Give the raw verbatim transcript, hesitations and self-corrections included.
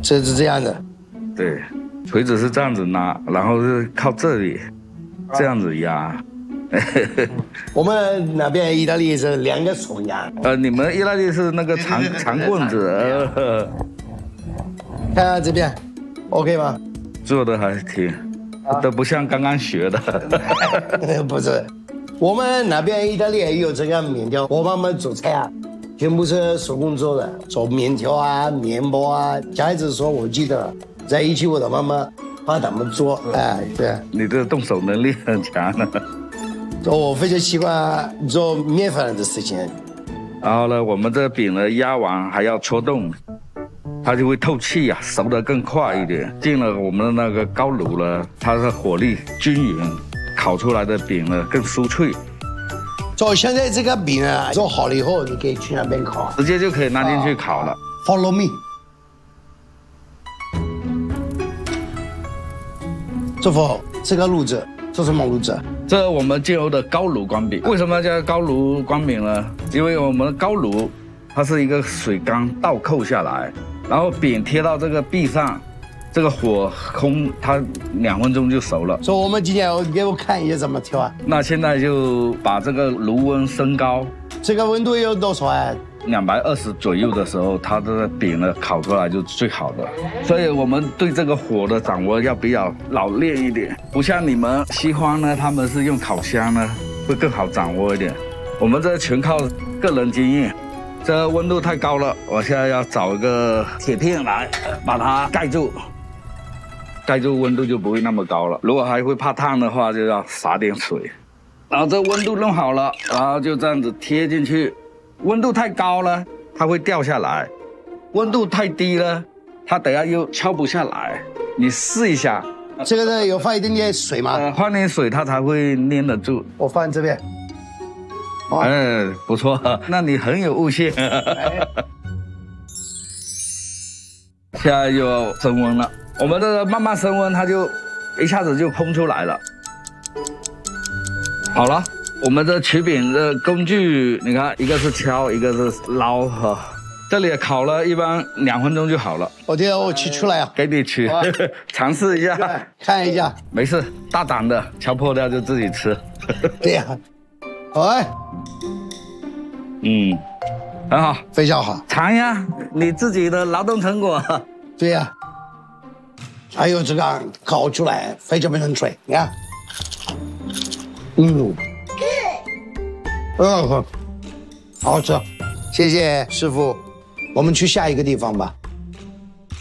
这是这样的。 对，锤子是这样子拿，然后是靠这里这样子压。 我们那边意大利是两个手压。 呃，你们意大利是那个长长棍子。呃、 看看这边 ，OK 吗？ 做的还挺，都不像刚刚学的。 不是，我们那边意大利也有这个面条，我妈妈做菜啊。全部是手工做的，做面条啊、面包啊。小孩子说我记得在一起，我的妈妈帮他们做。哎，对， 你这动手能力很强的。 我非常喜欢做面粉的事情。 然后呢，我们这饼呢压完还要戳洞，它就会透气呀、啊，熟得更快一点。进了我们的那个高炉呢，它的火力均匀，烤出来的饼呢更酥脆。 做现在这个饼呢，做好了以后，你可以去那边烤， 直接就可以拿进去烤了。 Follow me。师傅，这个炉子这什么炉子？ 这我们进入的高炉光饼。为什么叫高炉光饼呢？因为我们的高炉，它是一个水缸倒扣下来，然后饼贴到这个壁上。这个火空，它两分钟就熟了。 所以我们今天给我看一下怎么调啊？ 那现在就把这个炉温升高， 这个温度有多少啊？ 两百二十左右的时候，它的饼呢烤出来就最好的。所以我们对这个火的掌握要比较老练一点，不像你们西方呢，他们是用烤箱呢，会更好掌握一点。我们这全靠个人经验。这温度太高了，我现在要找一个铁片来把它盖住。盖住温度就不会那么高了。如果还会怕烫的话，就要撒点水。然后这温度弄好了，然后就这样子贴进去。温度太高了，它会掉下来；温度太低了，它等下又敲不下来。你试一下。 这个呢有放一点点水吗？ 呃，放点水它才会粘得住。 我放这边。 哦、哎，不错，那你很有悟性。哎、现在又升温了。我们这个慢慢升温，它就一下子就烹出来了。好了，我们这取饼的工具，你看，一个是敲，一个是捞哈。这里烤了一般两分钟就好了。 我今天我取出来啊， 给你取，尝试一下， 看一下。 没事，大胆的，敲破掉就自己吃。 对呀、啊，哎， 嗯，很好， 非常好。 尝呀，你自己的劳动成果。 对呀、啊。还有这个烤出来非常非常脆，你看，嗯，嗯，好吃，谢谢师傅，我们去下一个地方吧。